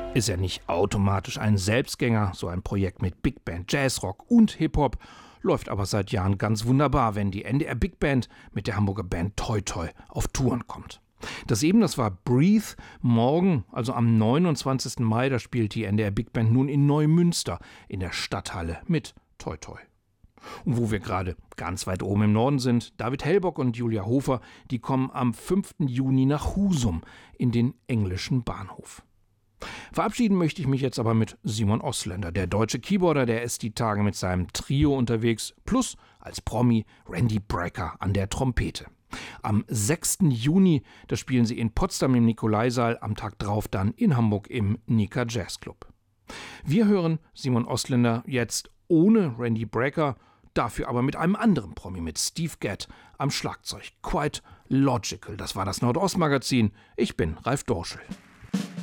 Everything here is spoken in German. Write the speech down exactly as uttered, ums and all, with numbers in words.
Ist ja nicht automatisch ein Selbstgänger, so ein Projekt mit Big Band, Jazzrock und Hip-Hop, läuft aber seit Jahren ganz wunderbar, wenn die N D R Big Band mit der Hamburger Band Toi Toi auf Touren kommt. Das eben, das war Breathe. Morgen, also am neunundzwanzigsten Mai, da spielt die N D R Big Band nun in Neumünster in der Stadthalle mit Toi Toi. Und wo wir gerade ganz weit oben im Norden sind, David Hellbock und Julia Hofer, die kommen am fünften Juni nach Husum in den englischen Bahnhof. Verabschieden möchte ich mich jetzt aber mit Simon Osländer, der deutsche Keyboarder, der ist die Tage mit seinem Trio unterwegs, plus als Promi Randy Brecker an der Trompete. Am sechsten Juni, da spielen sie in Potsdam im Nikolaisaal, am Tag drauf dann in Hamburg im Nika Jazz Club. Wir hören Simon Osländer jetzt ohne Randy Brecker, dafür aber mit einem anderen Promi, mit Steve Gadd am Schlagzeug. Quite Logical, das war das Nordost-Magazin. Ich bin Ralf Dorschel.